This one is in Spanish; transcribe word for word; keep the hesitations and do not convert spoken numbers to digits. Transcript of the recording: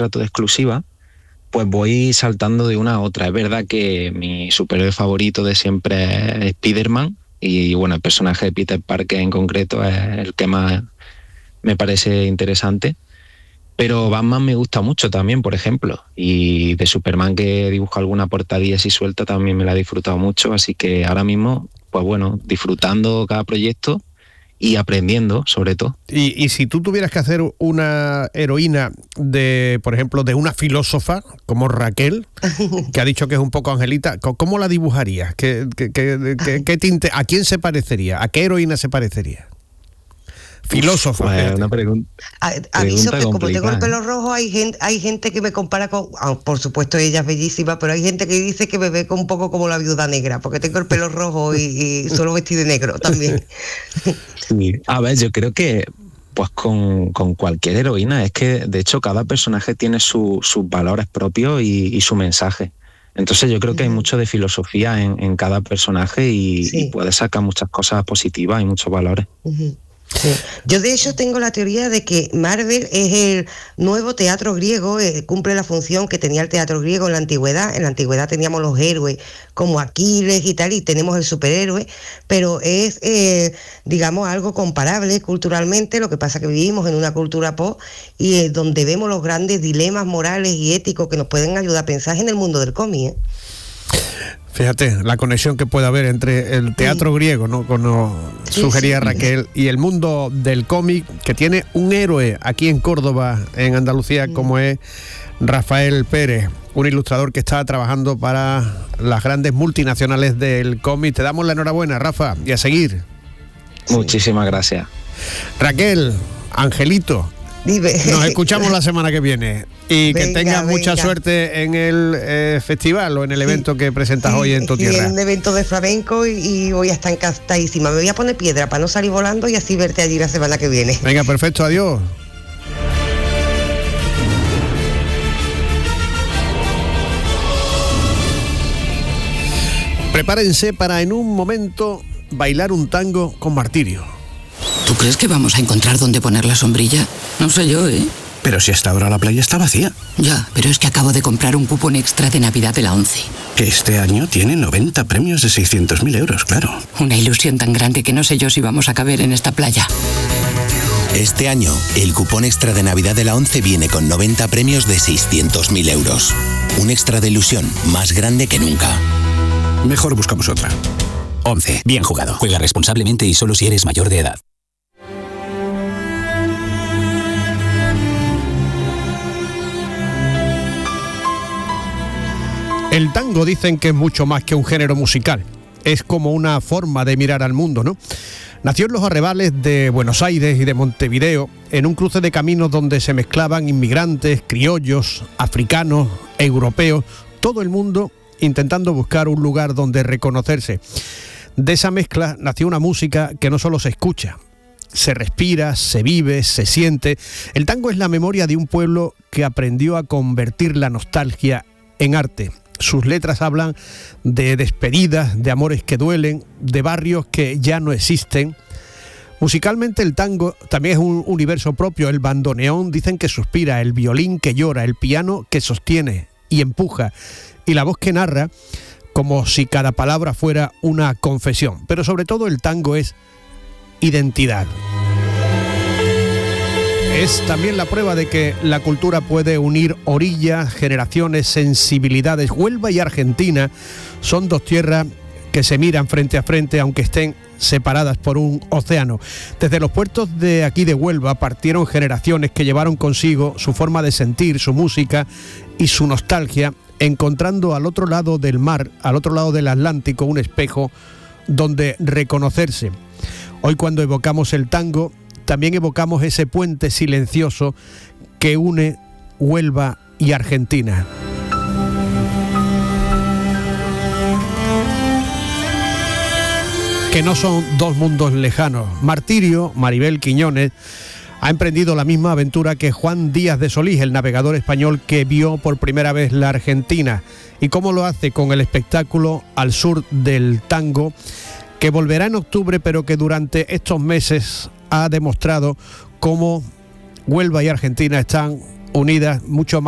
contrato de exclusiva, pues voy saltando de una a otra. Es verdad que mi superhéroe favorito de siempre es Spider-Man, y bueno, el personaje de Peter Parker en concreto es el que más me parece interesante. Pero Batman me gusta mucho también, por ejemplo, y de Superman, que dibujo alguna portadilla así suelta, también me la he disfrutado mucho, así que ahora mismo, pues bueno, disfrutando cada proyecto y aprendiendo, sobre todo. Y, y si tú tuvieras que hacer una heroína de, por ejemplo, de una filósofa como Raquel, que ha dicho que es un poco angelita, ¿cómo la dibujarías? ¿Qué, qué, qué, qué, qué tinte, ¿A quién se parecería? ¿A qué heroína se parecería? Filósofo. Pues una pregunta. Aviso que como tengo el pelo rojo, hay gente, hay gente que me compara con, ah, por supuesto ella es bellísima, pero hay gente que dice que me ve un poco como la viuda negra, porque tengo el pelo rojo y, y solo vestido de negro también. Sí. A ver, yo creo que pues con, con cualquier heroína, es que de hecho cada personaje tiene su, sus valores propios y, y su mensaje. Entonces yo creo que uh-huh. hay mucho de filosofía en, en cada personaje y, sí. y puedes sacar muchas cosas positivas y muchos valores. Uh-huh. Sí. Yo de hecho tengo la teoría de que Marvel es el nuevo teatro griego, eh, cumple la función que tenía el teatro griego en la antigüedad. En la antigüedad teníamos los héroes como Aquiles y tal, y tenemos el superhéroe, pero es, eh, digamos, algo comparable culturalmente. Lo que pasa que vivimos en una cultura pop y eh, donde vemos los grandes dilemas morales y éticos que nos pueden ayudar a pensar en el mundo del cómic, ¿eh? Fíjate, la conexión que puede haber entre el teatro sí. griego, ¿no? Como sí, sugería sí. Raquel, y el mundo del cómic, que tiene un héroe aquí en Córdoba, en Andalucía, sí. como es Rafael Pérez, un ilustrador que está trabajando para las grandes multinacionales del cómic. Te damos la enhorabuena, Rafa, y a seguir. Muchísimas gracias. Raquel, Angelito, Dime. Nos escuchamos la semana que viene y venga, que tengas venga. mucha suerte en el eh, festival o en el sí. evento que presentas sí, hoy en tu sí, tierra. En un evento de flamenco y, y voy a estar encantadísima. Me voy a poner piedra para no salir volando y así verte allí la semana que viene. Venga, perfecto, adiós. Prepárense para en un momento bailar un tango con Martirio. ¿Tú crees que vamos a encontrar dónde poner la sombrilla? No sé yo, ¿eh? Pero si hasta ahora la playa está vacía. Ya, pero es que acabo de comprar un cupón extra de Navidad de la ONCE. Que este año tiene noventa premios de seiscientos mil euros, claro. Una ilusión tan grande que no sé yo si vamos a caber en esta playa. Este año, el cupón extra de Navidad de la ONCE viene con noventa premios de seiscientos mil euros. Un extra de ilusión más grande que nunca. Mejor buscamos otra. ONCE. Bien jugado. Juega responsablemente y solo si eres mayor de edad. El tango dicen que es mucho más que un género musical. Es como una forma de mirar al mundo, ¿no? Nació en los arrebales de Buenos Aires y de Montevideo, en un cruce de caminos donde se mezclaban inmigrantes, criollos, africanos, europeos, todo el mundo intentando buscar un lugar donde reconocerse. De esa mezcla nació una música que no solo se escucha, se respira, se vive, se siente. El tango es la memoria de un pueblo que aprendió a convertir la nostalgia en arte. Sus letras hablan de despedidas, de amores que duelen, de barrios que ya no existen. Musicalmente el tango también es un universo propio. El bandoneón dicen que suspira, el violín que llora, el piano que sostiene y empuja, y la voz que narra como si cada palabra fuera una confesión. Pero sobre todo el tango es identidad. Es también la prueba de que la cultura puede unir orillas, generaciones, sensibilidades. Huelva y Argentina son dos tierras que se miran frente a frente, aunque estén separadas por un océano. Desde los puertos de aquí de Huelva partieron generaciones que llevaron consigo su forma de sentir, su música y su nostalgia, encontrando al otro lado del mar, al otro lado del Atlántico, un espejo donde reconocerse. Hoy, cuando evocamos el tango, también evocamos ese puente silencioso que une Huelva y Argentina. Que no son dos mundos lejanos. Martirio, Maribel Quiñones, ha emprendido la misma aventura que Juan Díaz de Solís, el navegador español que vio por primera vez la Argentina. ¿Y cómo lo hace? Con el espectáculo Al Sur del Tango, que volverá en octubre, pero que durante estos meses ha demostrado cómo Huelva y Argentina están unidas mucho más